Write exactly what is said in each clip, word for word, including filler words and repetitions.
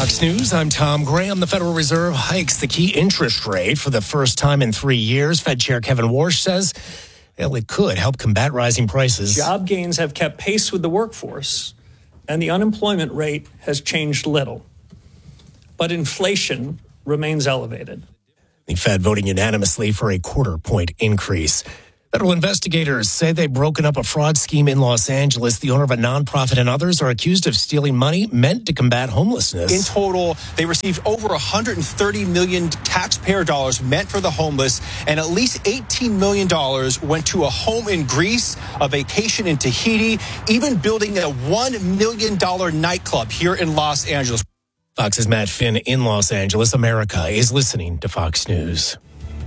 Fox News, I'm Tom Graham. The Federal Reserve hikes the key interest rate for the first time in three years. Fed Chair Kevin Warsh says well, it could help combat rising prices. Job gains have kept pace with the workforce, and the unemployment rate has changed little. But inflation remains elevated. The Fed voting unanimously for a quarter point increase. Federal investigators say they've broken up a fraud scheme in Los Angeles. The owner of a nonprofit and others are accused of stealing money meant to combat homelessness. In total, they received over one hundred thirty million dollars taxpayer dollars meant for the homeless, and at least eighteen million dollars went to a home in Greece, a vacation in Tahiti, even building a one million dollars nightclub here in Los Angeles. Fox's Matt Finn in Los Angeles. America is listening to Fox News.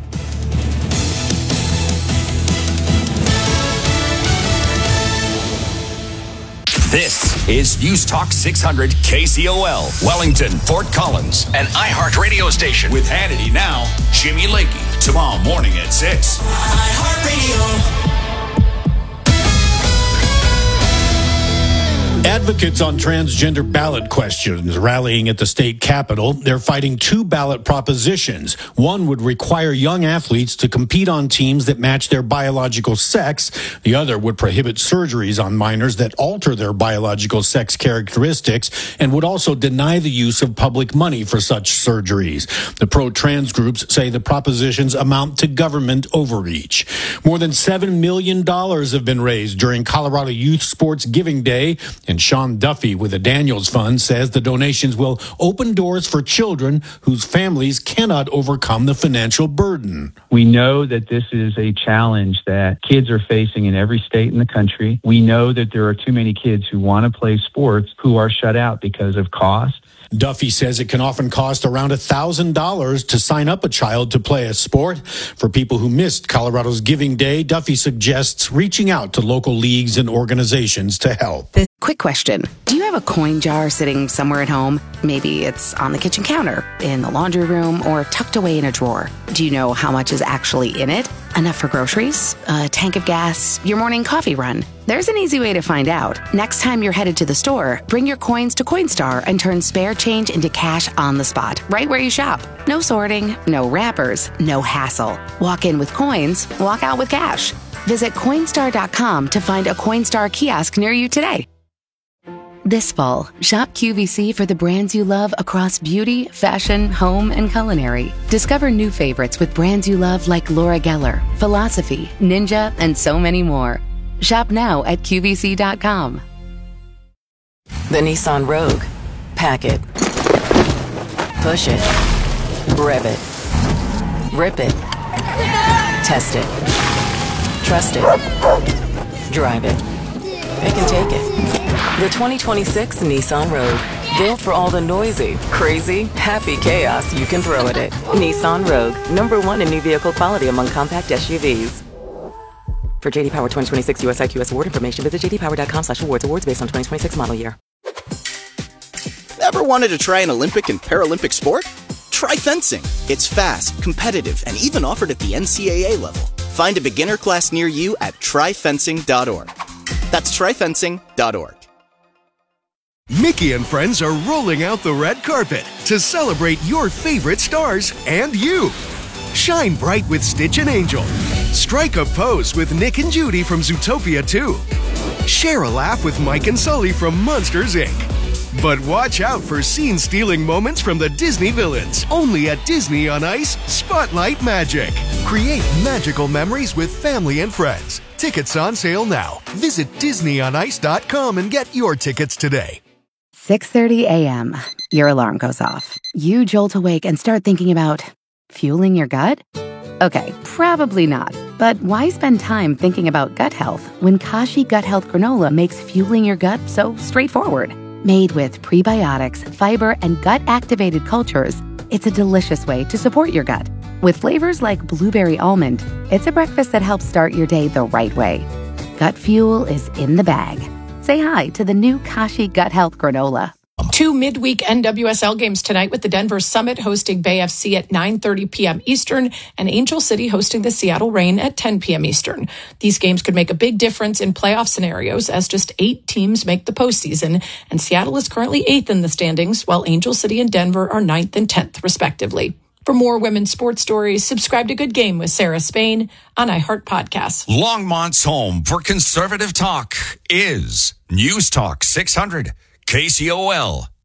This is News Talk six hundred K C O L, Wellington, Fort Collins, an iHeart radio station. With Hannity now, Jimmy Lakey, tomorrow morning at six. iHeart Radio. Advocates on transgender ballot questions rallying at the state capitol. They're fighting two ballot propositions. One would require young athletes to compete on teams that match their biological sex. The other would prohibit surgeries on minors that alter their biological sex characteristics and would also deny the use of public money for such surgeries. The pro-trans groups say the propositions amount to government overreach. More than seven million dollars have been raised during Colorado Youth Sports Giving Day. And Sean Duffy with the Daniels Fund says the donations will open doors for children whose families cannot overcome the financial burden. We know that this is a challenge that kids are facing in every state in the country. We know that there are too many kids who want to play sports who are shut out because of cost. Duffy says it can often cost around one thousand dollars to sign up a child to play a sport. For people who missed Colorado's Giving Day, Duffy suggests reaching out to local leagues and organizations to help. The quick question. Do you have a coin jar sitting somewhere at home? Maybe it's on the kitchen counter, in the laundry room, or tucked away in a drawer. Do you know how much is actually in it? Enough for groceries, a tank of gas, your morning coffee run? There's an easy way to find out. Next time you're headed to the store, bring your coins to Coinstar and turn spare change into cash on the spot, right where you shop. No sorting, no wrappers, no hassle. Walk in with coins, walk out with cash. Visit Coinstar dot com to find a Coinstar kiosk near you today. This fall, shop Q V C for the brands you love across beauty, fashion, home, and culinary. Discover new favorites with brands you love like Laura Geller, Philosophy, Ninja, and so many more. Shop now at Q V C dot com. The Nissan Rogue. Pack it. Push it. Rev it. Rip it. Test it. Trust it. Drive it. Pick and take it. The twenty twenty-six Nissan Rogue. Built for all the noisy, crazy, happy chaos you can throw at it. Nissan Rogue. Number one in new vehicle quality among compact S U Vs. For J D Power twenty twenty-six U S I Q S award information, visit j d power dot com slash awards. Awards based on twenty twenty-six model year. Ever wanted to try an Olympic and Paralympic sport? Try fencing. It's fast, competitive, and even offered at the N C A A level. Find a beginner class near you at try fencing dot org. That's try fencing dot org. Mickey and friends are rolling out the red carpet to celebrate your favorite stars and you. Shine bright with Stitch and Angel. Strike a pose with Nick and Judy from Zootopia two. Share a laugh with Mike and Sully from Monsters, Incorporated. But watch out for scene-stealing moments from the Disney villains. Only at Disney on Ice, Spotlight Magic. Create magical memories with family and friends. Tickets on sale now. Visit disney on ice dot com and get your tickets today. six thirty a.m. Your alarm goes off. You jolt awake and start thinking about fueling your gut? Okay, probably not. But why spend time thinking about gut health when Kashi Gut Health Granola makes fueling your gut so straightforward? Made with prebiotics, fiber, and gut-activated cultures, it's a delicious way to support your gut. With flavors like blueberry almond, it's a breakfast that helps start your day the right way. Gut fuel is in the bag. Say hi to the new Kashi Gut Health Granola. Two midweek N W S L games tonight with the Denver Summit hosting Bay F C at nine thirty p.m. Eastern and Angel City hosting the Seattle Reign at ten p.m. Eastern. These games could make a big difference in playoff scenarios as just eight teams make the postseason, and Seattle is currently eighth in the standings, while Angel City and Denver are ninth and tenth, respectively. For more women's sports stories, subscribe to Good Game with Sarah Spain on iHeart Podcasts. Longmont's home for conservative talk is News Talk six hundred K C O L.